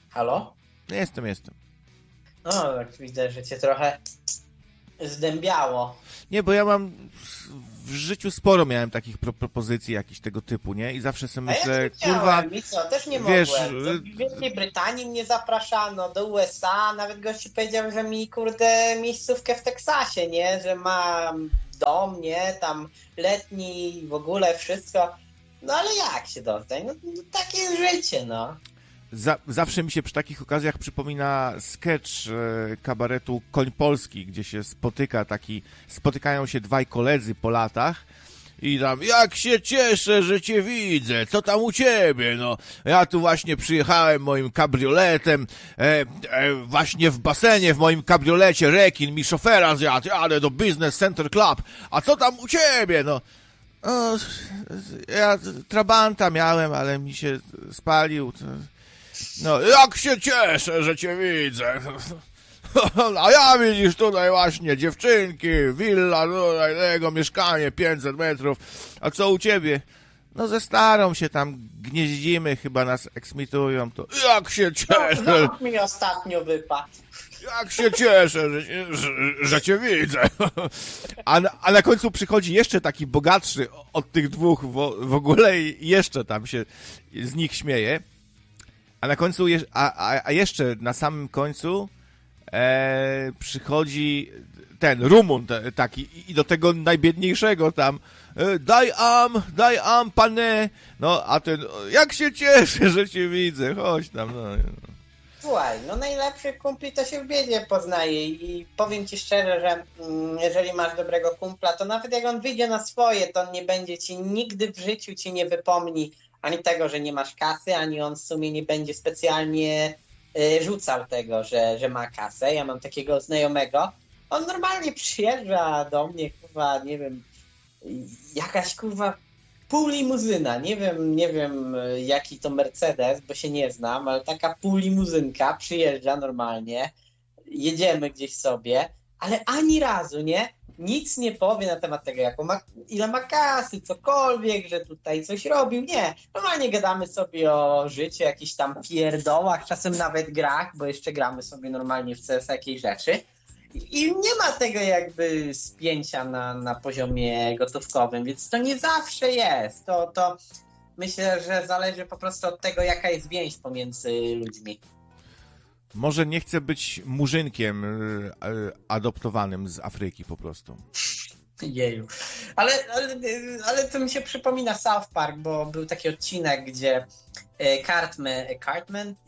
Halo? Jestem. No, tak widzę, że cię trochę zdębiało. Nie, bo ja mam w życiu sporo miałem takich propozycji jakichś tego typu, nie? I zawsze sobie myślę, ja kurwa, i co, też nie wiesz, mogłem. Do Wielkiej Brytanii mnie zapraszano, do USA, nawet gościu powiedział, że mi, kurde, miejscówkę w Teksasie, nie? Że mam dom, nie? Tam letni, w ogóle wszystko. No ale jak się dostać? No takie jest życie, no. Zawsze mi się przy takich okazjach przypomina sketch kabaretu Koń Polski, gdzie się spotykają się dwaj koledzy po latach i tam, jak się cieszę, że cię widzę, co tam u ciebie, no, ja tu właśnie przyjechałem moim kabrioletem, właśnie w basenie w moim kabriolecie rekin mi szofera zjadł, jadę do Business Center Club, a co tam u ciebie, no. O, ja Trabanta miałem, ale mi się spalił. No, jak się cieszę, że cię widzę. A ja widzisz tutaj właśnie dziewczynki, willa, tutaj tego, mieszkanie 500 metrów. A co u ciebie? No ze starą się tam gnieździmy, chyba nas eksmitują. To jak się cieszę. No, mi ostatnio wypadł. Jak się cieszę, że cię widzę. A na końcu przychodzi jeszcze taki bogatszy od tych dwóch w ogóle i jeszcze tam się z nich śmieje. A na końcu, a jeszcze na samym końcu przychodzi ten Rumun taki i do tego najbiedniejszego tam daj am, panie. No, a ten, jak się cieszę, że cię widzę, chodź tam, no. Słuchaj, no najlepszych kumpli to się w biedzie poznaje i powiem ci szczerze, że jeżeli masz dobrego kumpla, to nawet jak on wyjdzie na swoje, to on nie będzie ci nigdy w życiu ci nie wypomni ani tego, że nie masz kasy, ani on w sumie nie będzie specjalnie rzucał tego, że ma kasę. Ja mam takiego znajomego, on normalnie przyjeżdża do mnie, kurwa, nie wiem, jakaś kurwa pół limuzyna, nie wiem jaki to Mercedes, bo się nie znam, ale taka pół limuzynka przyjeżdża normalnie, jedziemy gdzieś sobie, ale ani razu, nie? Nic nie powie na temat tego, ile ma kasy, cokolwiek, że tutaj coś robił, nie. Normalnie gadamy sobie o życiu, jakichś tam pierdołach, czasem nawet grach, bo jeszcze gramy sobie normalnie w CS jakieś rzeczy. I nie ma tego jakby spięcia na poziomie gotówkowym, więc to nie zawsze jest. To myślę, że zależy po prostu od tego, jaka jest więź pomiędzy ludźmi. Może nie chcę być murzynkiem adoptowanym z Afryki po prostu. Jeju. Ale to mi się przypomina South Park, bo był taki odcinek, gdzie Cartman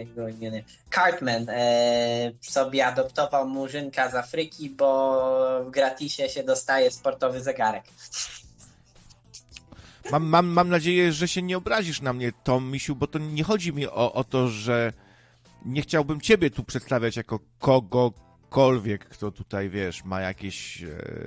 sobie adoptował murzynka z Afryki, bo w gratisie się dostaje sportowy zegarek. Mam nadzieję, że się nie obrazisz na mnie, Tom, misiu, bo to nie chodzi mi o to, że nie chciałbym ciebie tu przedstawiać jako kogokolwiek, kto tutaj, wiesz, ma jakieś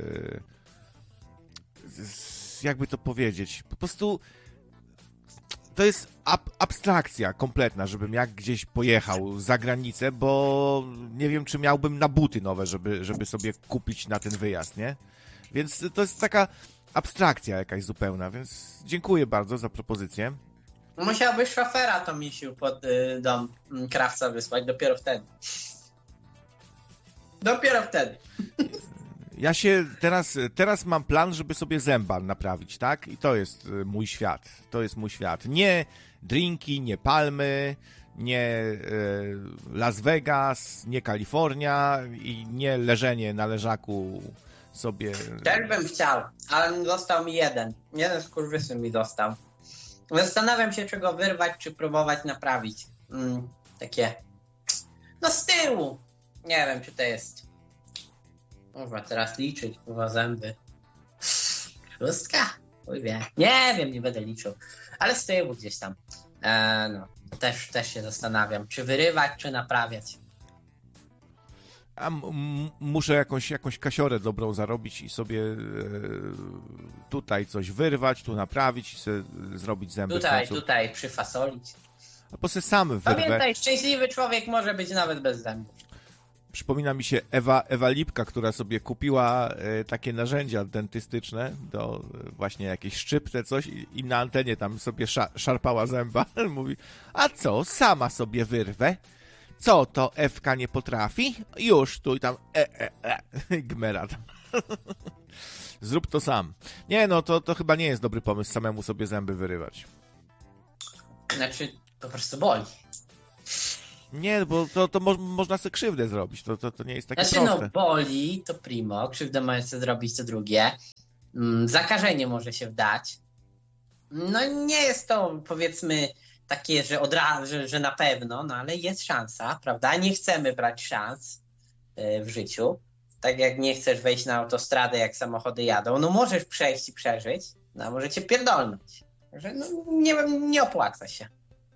jakby to powiedzieć, po prostu to jest abstrakcja kompletna, żebym jak gdzieś pojechał za granicę, bo nie wiem, czy miałbym na buty nowe, żeby sobie kupić na ten wyjazd, nie? Więc to jest taka abstrakcja jakaś zupełna, więc dziękuję bardzo za propozycję. Musiałbyś szofera to misiu pod dom krawca wysłać, dopiero wtedy. Dopiero wtedy. Ja się teraz mam plan, żeby sobie zęba naprawić, tak? I to jest mój świat. To jest mój świat. Nie drinki, nie palmy, nie Las Vegas, nie Kalifornia i nie leżenie na leżaku sobie. Też bym chciał, ale dostał mi jeden. Jeden skurwysyn mi dostał. Zastanawiam się, czego wyrwać, czy próbować naprawić. Takie. No z tyłu. Nie wiem, czy to jest. Kurwa, teraz liczyć, kurwa, zęby. 6? Chuj wie. Nie wiem, nie będę liczył. Ale z tyłu gdzieś tam. No, też się zastanawiam, czy wyrywać, czy naprawiać. A muszę jakąś kasiorę dobrą zarobić i sobie tutaj coś wyrwać, tu naprawić i sobie zrobić zęby. Tutaj przyfasolić. A po sobie sam wyrwę. Pamiętaj, szczęśliwy człowiek może być nawet bez zębów. Przypomina mi się Ewa Lipka, która sobie kupiła takie narzędzia dentystyczne do właśnie jakieś szczypce, coś i na antenie tam sobie szarpała zęba. Mówi, a co, sama sobie wyrwę? Co to Ewka nie potrafi? Już tu i tam gmera tam. Zrób to sam. Nie, no to chyba nie jest dobry pomysł samemu sobie zęby wyrywać. Znaczy, po prostu boli. Nie, bo to można sobie krzywdę zrobić. To nie jest takie proste. No boli, to primo. Krzywdę możesz sobie zrobić, to drugie. Zakażenie może się wdać. No nie jest to, powiedzmy, takie, że od razu, że na pewno, no ale jest szansa, prawda? Nie chcemy brać szans w życiu. Tak jak nie chcesz wejść na autostradę, jak samochody jadą, no możesz przejść i przeżyć, no a może cię pierdolnąć. Że no, nie opłaca się.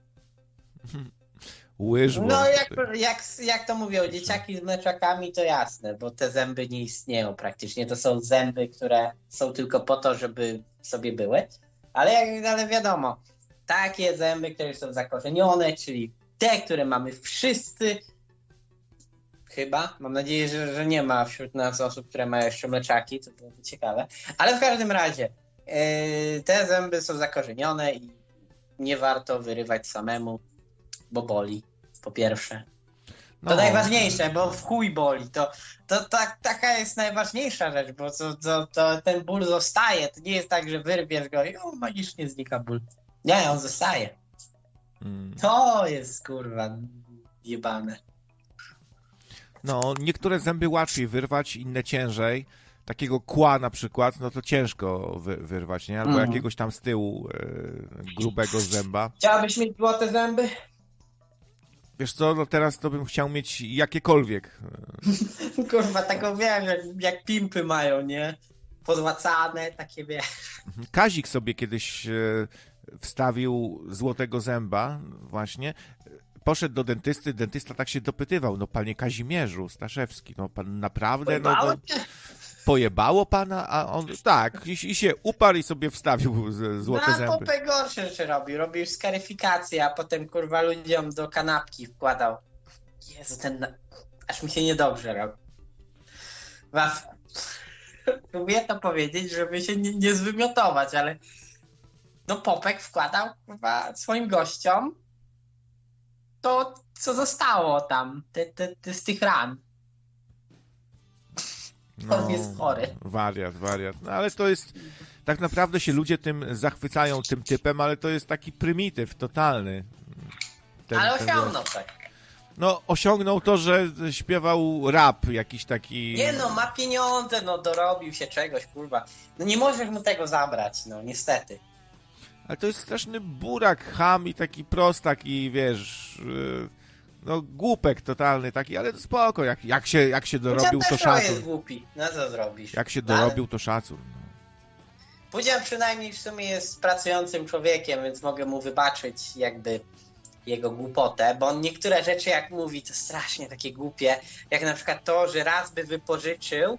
Łyżwą. No jak to mówią, dzieciaki z mleczakami to jasne, bo te zęby nie istnieją praktycznie. To są zęby, które są tylko po to, żeby sobie były. Ale wiadomo, takie zęby, które są zakorzenione, czyli te, które mamy wszyscy, chyba, mam nadzieję, że nie ma wśród nas osób, które mają jeszcze mleczaki, to byłoby ciekawe. Ale w każdym razie, te zęby są zakorzenione i nie warto wyrywać samemu, bo boli, po pierwsze. To najważniejsze, bo w chuj boli. Taka jest najważniejsza rzecz, bo to ten ból zostaje. To nie jest tak, że wyrwiesz go i magicznie znika ból. Nie, on zostaje. To jest, kurwa, jebane. No, niektóre zęby łatwiej wyrwać, inne ciężej. Takiego kła na przykład, no to ciężko wyrwać, nie? Albo jakiegoś tam z tyłu grubego zęba. Chciałbyś mieć złote zęby? Wiesz co, no teraz to bym chciał mieć jakiekolwiek. Kurwa, taką wiem, jak pimpy mają, nie? Pozłacane, takie wiesz. Kazik sobie kiedyś wstawił złotego zęba właśnie. Poszedł do dentysty, dentysta tak się dopytywał, no panie Kazimierzu Staszewski, no pan naprawdę, pojebało pana? A on tak, i się uparł i sobie wstawił złote zęby. Popę gorsze rzeczy robił skaryfikację, a potem kurwa ludziom do kanapki wkładał. Jezu, aż mi się niedobrze robi. Próbuję to powiedzieć, żeby się nie zwymiotować, ale do popek wkładał kurwa swoim gościom to, co zostało tam, z tych ran. On jest chory. Wariat. No ale to jest, tak naprawdę się ludzie tym zachwycają, tym typem, ale to jest taki prymityw totalny. Ale osiągnął tak. No, osiągnął to, że śpiewał rap jakiś taki... Nie no, ma pieniądze, no dorobił się czegoś, kurwa. No nie możesz mu tego zabrać, no niestety. Ale to jest straszny burak, cham i taki prostak i wiesz... No głupek totalny taki, ale spoko, jak się dorobił, to szacun. jest głupi, no co zrobisz? Jak się dorobił, to szacun. Pudzian przynajmniej w sumie jest pracującym człowiekiem, więc mogę mu wybaczyć jakby jego głupotę, bo on niektóre rzeczy jak mówi, to strasznie takie głupie, jak na przykład to, że raz by wypożyczył,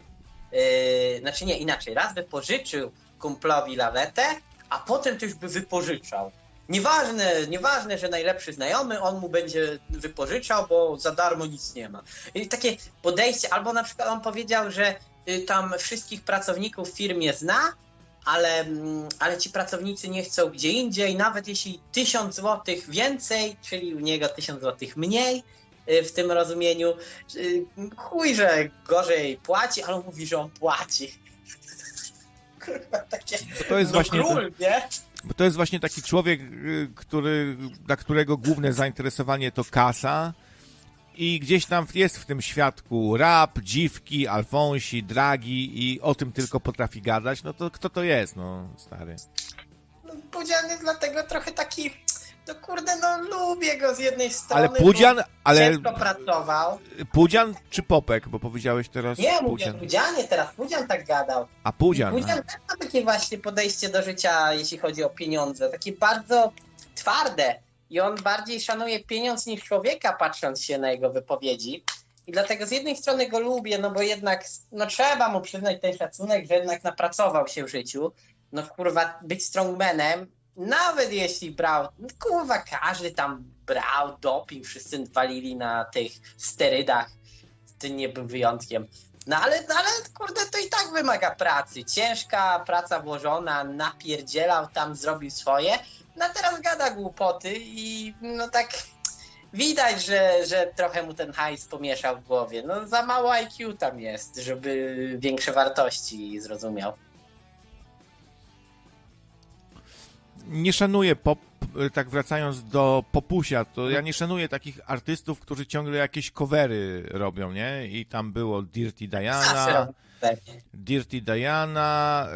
raz by pożyczył kumplowi lawetę, a potem też by wypożyczał. Nieważne, że najlepszy znajomy, on mu będzie wypożyczał, bo za darmo nic nie ma. I takie podejście, albo na przykład on powiedział, że tam wszystkich pracowników w firmie zna, ale ci pracownicy nie chcą gdzie indziej, nawet jeśli 1000 złotych więcej, czyli u niego 1000 złotych mniej w tym rozumieniu, chuj, że gorzej płaci, ale on mówi, że on płaci. Kurwa, takie to jest właśnie król, nie? Bo to jest właśnie taki człowiek, dla którego główne zainteresowanie to kasa i gdzieś tam jest w tym świadku rap, dziwki, alfonsi, dragi i o tym tylko potrafi gadać, no to kto to jest, no stary? No Pudzian jest dlatego trochę taki, no kurde, no lubię go z jednej strony, ale Pudzian, ciężko pracował. Pudzian czy Popek, bo powiedziałeś teraz Nie, mówię o Pudzianie, teraz Pudzian tak gadał. A Pudzian też ma takie właśnie podejście do życia, jeśli chodzi o pieniądze, takie bardzo twarde i on bardziej szanuje pieniądz niż człowieka, patrząc się na jego wypowiedzi. I dlatego z jednej strony go lubię, no bo jednak no trzeba mu przyznać ten szacunek, że jednak napracował się w życiu. No kurwa, być strongmanem, nawet jeśli brał, no kurwa, każdy tam brał doping, wszyscy walili na tych sterydach nie był wyjątkiem. No ale kurde, to i tak wymaga pracy. Ciężka praca włożona, napierdzielał tam, zrobił swoje. No a teraz gada głupoty i no tak widać, że trochę mu ten hajs pomieszał w głowie. No za mało IQ tam jest, żeby większe wartości zrozumiał. Nie szanuję tak wracając do Popusia, to ja nie szanuję takich artystów, którzy ciągle jakieś covery robią, nie? I tam było Dirty Diana,